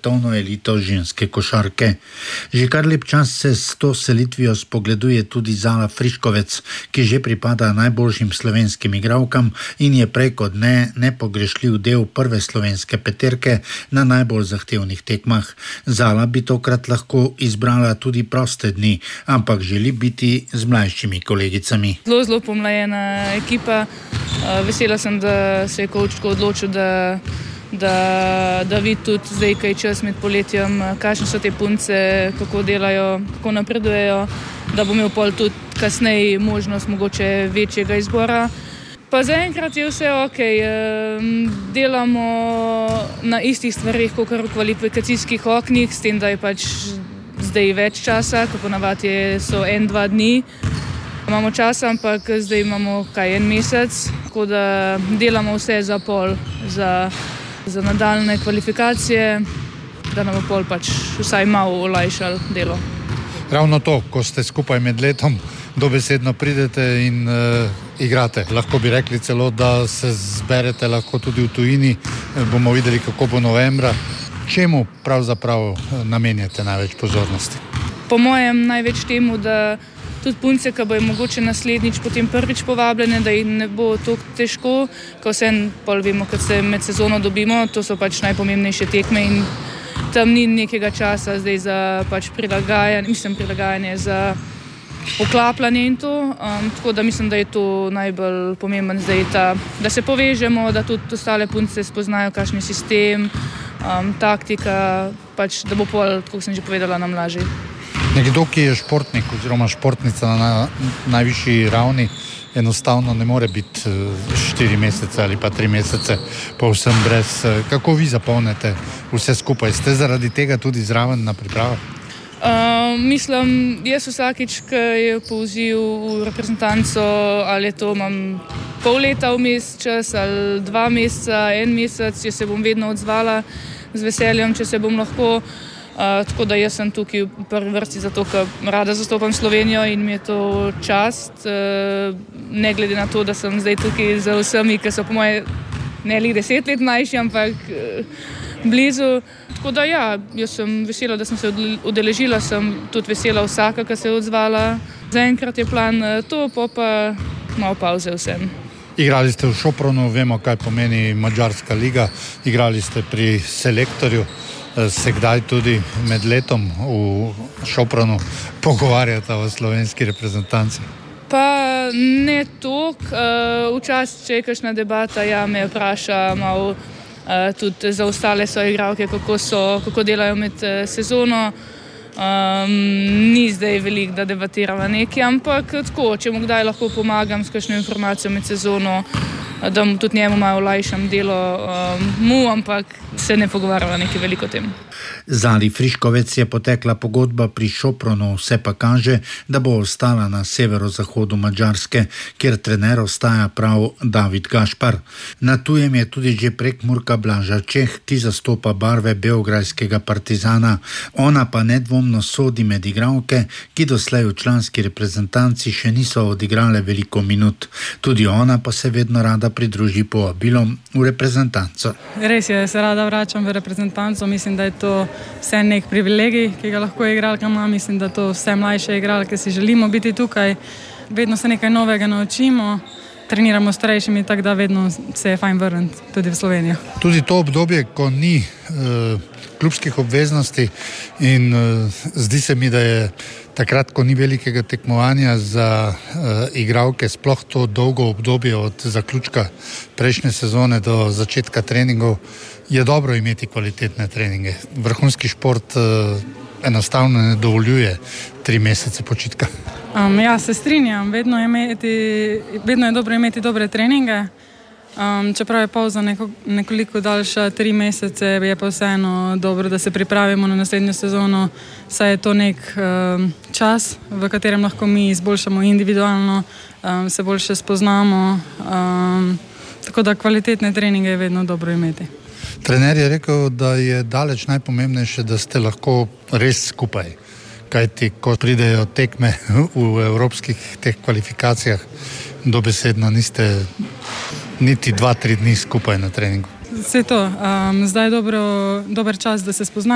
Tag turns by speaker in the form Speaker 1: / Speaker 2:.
Speaker 1: svetovno elito ženske košarke. Že kar lep čas se s to selitvijo spogleduje tudi Zala Friškovec, ki že pripada najboljšim slovenskim igralkam in je prej kot ne nepogrešljiv del prve slovenske peterke na najbolj zahtevnih tekmah. Zala bi tokrat lahko izbrala tudi proste dni, ampak želi biti z mlajšimi kolegicami.
Speaker 2: Zelo pomlajena ekipa. Vesela sem, da se je coach tako odločil, da vidi tudi zdaj, kaj je čas med poletjem, kakšne so te punce, kako delajo, kako napredujejo, da bo imel pol tudi kasneje možnost mogoče večjega izbora. Pa zaenkrat je vse ok. Delamo na istih stvarih, kot v kvalifikacijskih oknih, s tem, da je pač zdaj več časa, ko ponavadi so 1-2 dni. Imamo čas, ampak zdaj imamo en mesec, tako da delamo vse za pol, za nadaljne kvalifikacije, da nam bo pol pač vsaj malo olajšal delo.
Speaker 3: Ravno to, ko ste skupaj med letom, dobesedno pridete in igrate. Lahko bi rekli celo, da se zberete lahko tudi v tujini. Bomo videli, kako bo novembra. Čemu pravzaprav namenjate največ pozornosti?
Speaker 2: Po mojem največ temu, da tudi punce, ki bojo mogoče naslednjič potem prvič povabljene, da jim ne bo tako težko, ko vsem pol vemo, kad se med sezono dobimo, to so pač najpomembnejše tekme in tam ni nekega časa zdaj za pač prilagajanje za vklapljanje in to. Tako da mislim, da je to najbolj pomemben zdaj da se povežemo, da tudi ostale punce spoznajo, kakšen je sistem, taktika, pač da bo pol, tako sem že povedala, nam lažje.
Speaker 3: Nekdo, ki je športnik oziroma športnica na najvišji ravni, enostavno ne more biti 4 mesece ali pa 3 mesece povsem brez. Kako vi zapolnite vse skupaj? Ste zaradi tega tudi zraven na pripravah?
Speaker 2: Mislim, jaz vsakič, ki je povzel v reprezentanco, ali to imam pol leta vmes čas ali 2 meseca, 1 mesec, jaz se bom vedno odzvala z veseljem, če se bom lahko. Tako da jaz sem tukaj v prvi vrsti zato, ker rada zastopam Slovenijo in mi je to čast, ne glede na to, da sem zdaj tukaj za vsemi, ki so po moje ne le 10 let mlajši, ampak blizu. Tako da ja, jaz sem vesela, da sem se udeležila, sem tudi vesela vsaka, ki se je odzvala. Zaenkrat je plan to, pa malo pauze vsem.
Speaker 3: Igrali ste v Sopronu, vemo, kaj pomeni madžarska liga, igrali ste pri selektorju. Se kdaj tudi med letom v Sopronu pogovarjata o slovenski reprezentanci?
Speaker 2: Pa ne toliko. Včasih, če je kakšna debata, ja, me vpraša malo tudi za ostale soigralke, kako delajo med sezono. Ni zdaj veliko, da debatirava nekaj, ampak tako, če mu kdaj lahko pomagam s kakšno informacijo med sezono, da mu tudi njemu malo olajšam delo, ampak se ne pogovarjava nekaj veliko o tem.
Speaker 1: Zali Friškovec je potekla pogodba pri Sopronu, vse pa kaže, da bo ostala na severozahodu Madžarske, kjer trener ostaja prav David Gašpar. Na tujem je tudi že Prekmurka Blaža Čeh, ki zastopa barve beograjskega Partizana. Ona pa nedvomno sodi med igralke, ki doslej v članski reprezentanci še niso odigrale veliko minut. Tudi ona pa se vedno rada pridruži povabilom v reprezentanco.
Speaker 4: Res je, se rada vračam v reprezentanco. Mislim, da je to vse nek privilegij, ki ga lahko igralka ima. Mislim, da to vse mlajše igralke si želimo biti tukaj. Vedno se nekaj novega naučimo, treniramo s starejšimi, tako da vedno se je fajn vrniti tudi v Slovenijo.
Speaker 3: Tudi to obdobje, ko ni klubskih obveznosti in zdi se mi, da je takrat, ko ni velikega tekmovanja za igralke, sploh to dolgo obdobje od zaključka prejšnje sezone do začetka treningov, je dobro imeti kvalitetne treninge. Vrhunski šport enostavno ne dovoljuje 3 mesece počitka.
Speaker 4: Ja, se strinjam. Vedno je dobro imeti dobre treninge. Čeprav je pauza nekoliko daljša, 3 mesece, je pa vseeno dobro, da se pripravimo na naslednjo sezono, saj je to nek čas, v katerem lahko mi izboljšamo individualno, se boljše spoznamo, tako da kvalitetne treninge je vedno dobro imeti.
Speaker 3: Trener je rekel, da je daleč najpomembnejše, da ste lahko res skupaj. Kajti, ko pridejo tekme v evropskih teh kvalifikacijah, dobesedno niste niti 2-3 dni skupaj na treningu.
Speaker 4: Vse to. Zdaj je dober čas, da se spoznamo.